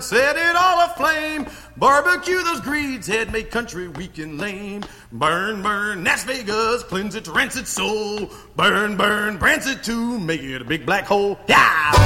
and set it all aflame. Barbecue those greeds, head make country weak and lame. Burn, burn, Las Vegas, cleanse its rancid soul. Burn, burn, brance it too, make it a big black hole. Yeah!